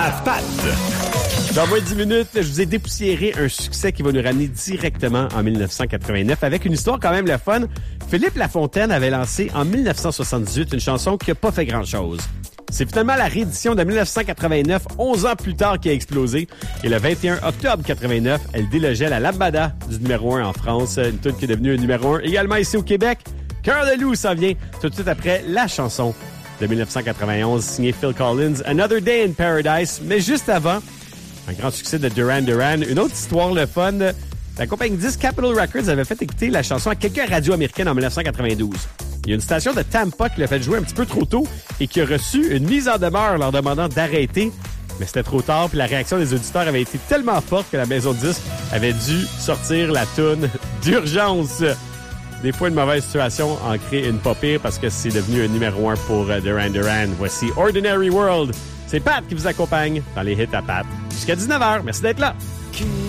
à Pat. Dans moins de 10 minutes, je vous ai dépoussiéré un succès qui va nous ramener directement en 1989 avec une histoire quand même le fun. Philippe Lafontaine avait lancé en 1978 une chanson qui n'a pas fait grand-chose. C'est finalement la réédition de 1989, 11 ans plus tard, qui a explosé. Et le 21 octobre 89, elle délogeait la lambada du numéro 1 en France. Une tune qui est devenue un numéro 1 également ici au Québec. Cœur de loup, ça vient tout de suite après la chanson de 1991 signée Phil Collins, Another Day in Paradise. Mais juste avant, un grand succès de Duran Duran. Une autre histoire, le fun. La compagnie disque Capitol Records avait fait écouter la chanson à quelques radios américaines en 1992. Il y a une station de Tampa qui l'a fait jouer un petit peu trop tôt et qui a reçu une mise en demeure leur demandant d'arrêter. Mais c'était trop tard, puis la réaction des auditeurs avait été tellement forte que la maison de disques avait dû sortir la toune d'urgence. Des fois, une mauvaise situation en crée une pas pire parce que c'est devenu un numéro 1 pour Duran Duran. Voici Ordinary World. C'est Pat qui vous accompagne dans les hits à Pat. Jusqu'à 19h. Merci d'être là.